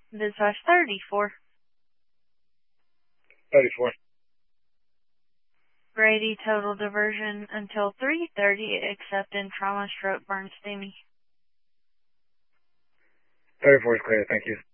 Dispatch 34. 34. Brady, total diversion until 3:30, except in trauma, stroke, burn, STEMI. 34 is clear, thank you.